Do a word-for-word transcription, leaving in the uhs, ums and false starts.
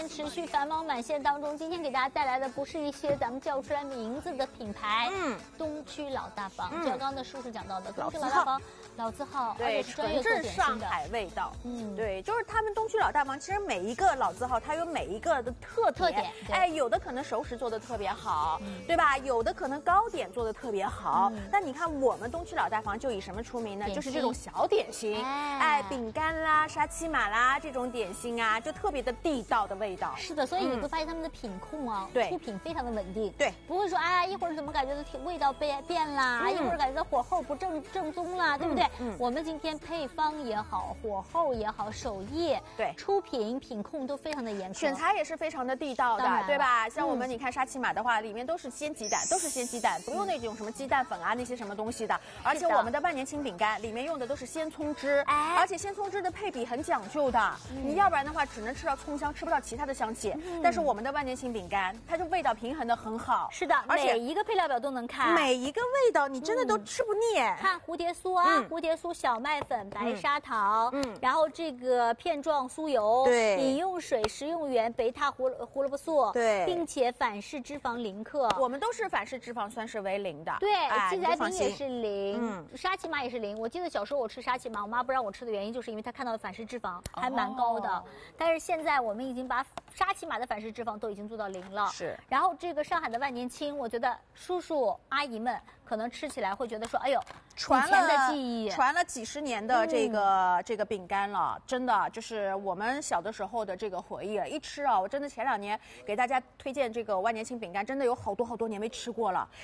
天持续繁忙满线当中，今天给大家带来的不是一些咱们叫出来名字的品牌，嗯，东区老大房，就像刚刚的叔叔讲到的，东区老大房。老字号， 对，纯正上海味道，嗯，对，就是他们东区老大房，其实每一个老字号它有每一个的特特点， 哎，有的可能熟食做的特别好，嗯、对吧？有的可能糕点做的特别好。嗯、但你看我们东区老大房就以什么出名呢？就是这种小点心，哎，哎饼干啦、沙琪玛啦这种点心啊，就特别的地道的味道。 是的，所以你会发现他们的品控啊， 对、嗯， 出品非常的稳定， 对， 不会说哎一会儿怎么感觉到味道变变啦，嗯、一会儿感觉到火候不正正宗啦，对不对？嗯，我们今天配方也好，火候也好，手艺对， 出品品控都非常的严格， 选材也是非常的地道的，对吧？像我们你看沙琪玛的话，里面都是鲜鸡蛋，都是鲜鸡蛋，不用那种什么鸡蛋粉啊那些什么东西的。而且我们的万年青饼干里面用的都是鲜葱汁，哎，而且鲜葱汁的配比很讲究的，你要不然的话只能吃到葱香，吃不到其他的香气。但是我们的万年青饼干，它就味道平衡的很好。 是的，而且每一个配料表都能看， 每一个味道你真的都吃不腻。 看蝴蝶酥啊，蝴蝶酥小麦粉、白砂糖，嗯，然后这个片状酥油，对，饮用水、食用油、贝塔胡胡萝卜素，对，并且反式脂肪零克。 我们都是反式脂肪酸是为零的， 对，鸡仔饼也是零，嗯，沙琪玛也是零。我记得小时候我吃沙琪玛，我妈不让我吃的原因就是因为她看到的反式脂肪还蛮高的，哦、但是现在我们已经把沙琪玛的反式脂肪都已经做到零了。 是， 然后这个上海的万年青，我觉得叔叔阿姨们可能吃起来会觉得说，哎呦。 传了的记忆， 传了几十年的这个、嗯、这个饼干了，真的就是我们小的时候的这个回忆了。一吃啊，我真的前两年给大家推荐这个万年青饼干，真的有好多好多年没吃过了。